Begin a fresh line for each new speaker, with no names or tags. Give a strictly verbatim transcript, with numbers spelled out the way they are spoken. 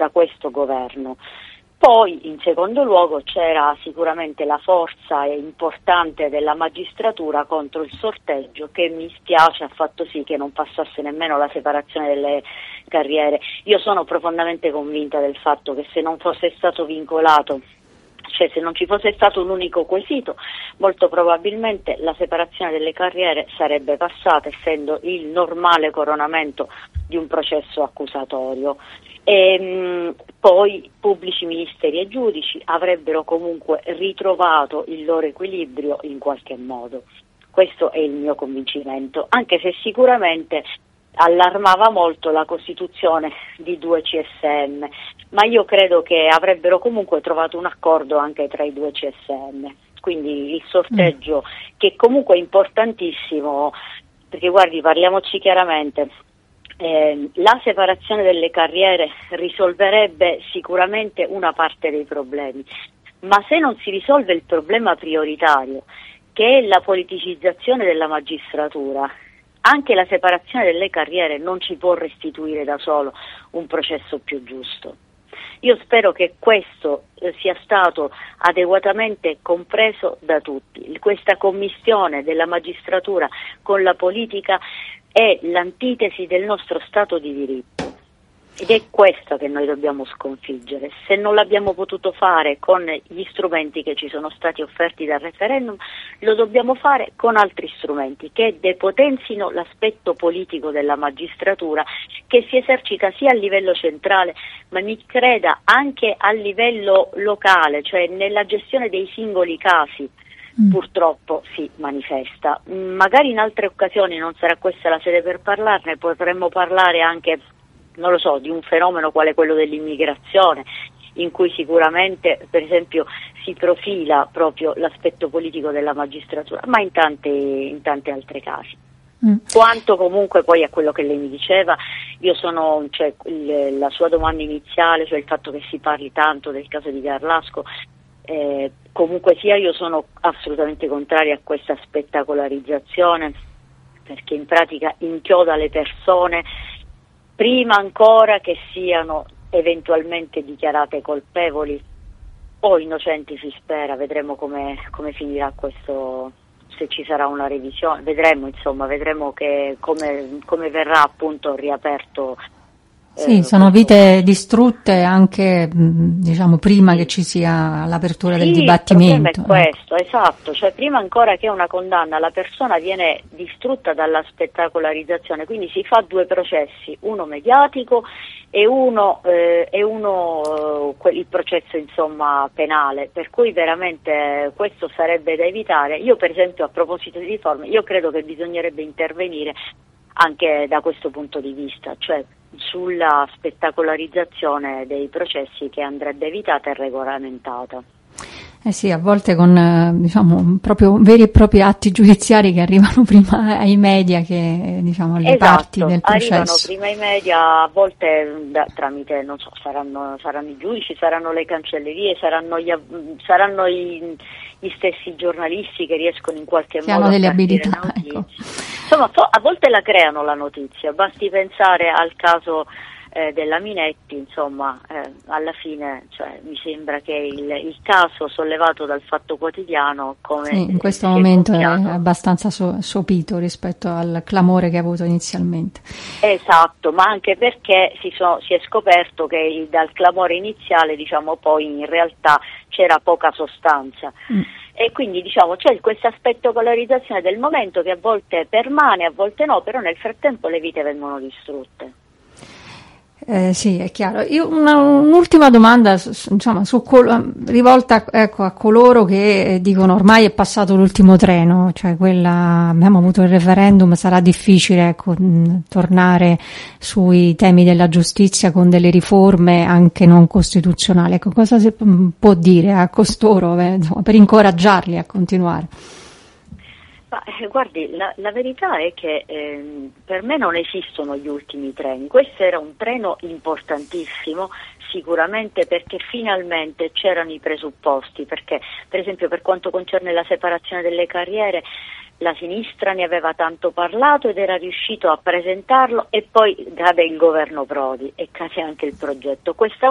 da questo governo. Poi, in secondo luogo, c'era sicuramente la forza importante della magistratura contro il sorteggio, che mi spiace ha fatto sì che non passasse nemmeno la separazione delle carriere. Io sono profondamente convinta del fatto che se non fosse stato vincolato, cioè se non ci fosse stato un unico quesito, molto probabilmente la separazione delle carriere sarebbe passata, essendo il normale coronamento di un processo accusatorio. E mh, poi pubblici ministeri e giudici avrebbero comunque ritrovato il loro equilibrio in qualche modo. Questo è il mio convincimento, anche se sicuramente allarmava molto la costituzione di due C S M, ma io credo che avrebbero comunque trovato un accordo anche tra i due C S M. Quindi il sorteggio, mm. che comunque è importantissimo, perché guardi, parliamoci chiaramente, Eh, la separazione delle carriere risolverebbe sicuramente una parte dei problemi, ma se non si risolve il problema prioritario, che è la politicizzazione della magistratura, anche la separazione delle carriere non ci può restituire da solo un processo più giusto. Io spero che questo eh, sia stato adeguatamente compreso da tutti. Questa commistione della magistratura con la politica è l'antitesi del nostro Stato di diritto ed è questo che noi dobbiamo sconfiggere. Se non l'abbiamo potuto fare con gli strumenti che ci sono stati offerti dal referendum, lo dobbiamo fare con altri strumenti che depotenzino l'aspetto politico della magistratura, che si esercita sia a livello centrale, ma mi creda anche a livello locale, cioè nella gestione dei singoli casi. Purtroppo si manifesta. Magari in altre occasioni, non sarà questa la sede per parlarne, potremmo parlare anche, non lo so, di un fenomeno quale quello dell'immigrazione, in cui sicuramente, per esempio, si profila proprio l'aspetto politico della magistratura, ma in tante, in tante altre casi. Mm. Quanto comunque poi a quello che lei mi diceva, io sono, cioè, il, la sua domanda iniziale, cioè il fatto che si parli tanto del caso di Garlasco, Eh, comunque sia, io sono assolutamente contraria a questa spettacolarizzazione, perché in pratica inchioda le persone prima ancora che siano eventualmente dichiarate colpevoli o innocenti, si spera. Vedremo come, come finirà questo, se ci sarà una revisione, vedremo insomma, vedremo che come, come verrà appunto riaperto.
Sì, eh, sono vite distrutte anche, diciamo, prima sì. che ci sia l'apertura
sì,
del dibattimento.
Il problema è questo, ecco. Esatto, cioè prima ancora che una condanna la persona viene distrutta dalla spettacolarizzazione, quindi si fa due processi, uno mediatico e uno, eh, e uno eh, il processo insomma penale, per cui veramente questo sarebbe da evitare. Io per esempio, a proposito di riforme, io credo che bisognerebbe intervenire anche da questo punto di vista, cioè sulla spettacolarizzazione dei processi, che andrebbe evitata e regolamentata.
Eh sì, a volte con, diciamo, proprio veri e propri atti giudiziari che arrivano prima ai media che, diciamo, alle
esatto,
parti del processo.
Arrivano prima ai media, a volte da, tramite, non so, saranno, saranno i giudici, saranno le cancellerie, saranno gli, saranno i, gli stessi giornalisti che riescono in qualche
che
modo
hanno delle
a
abilità, ecco.
Insomma, a volte la creano la notizia, basti pensare al caso eh, della Minetti, insomma, eh, alla fine, cioè, mi sembra che il, il caso sollevato dal Fatto Quotidiano, come
sì, in questo
è
momento
gonfiato,
è abbastanza so, sopito rispetto al clamore che ha avuto inizialmente.
Esatto, ma anche perché si, so, si è scoperto che il, dal clamore iniziale, diciamo, poi in realtà c'era poca sostanza. Mm. E quindi diciamo c'è questo aspetto polarizzazione del momento che a volte permane, a volte no, però nel frattempo le vite vengono distrutte.
Eh, sì, è chiaro. Io una, un'ultima domanda, insomma, su col, rivolta ecco, a coloro che dicono ormai è passato l'ultimo treno, cioè quella, abbiamo avuto il referendum, sarà difficile ecco, mh, tornare sui temi della giustizia con delle riforme anche non costituzionali. Ecco, cosa si può dire a costoro eh, insomma, per incoraggiarli a continuare?
Ma, eh, guardi, la, la verità è che eh, per me non esistono gli ultimi treni. Questo era un treno importantissimo, sicuramente, perché finalmente c'erano i presupposti, perché per esempio per quanto concerne la separazione delle carriere, la sinistra ne aveva tanto parlato ed era riuscito a presentarlo, e poi cade il governo Prodi e cade anche il progetto. Questa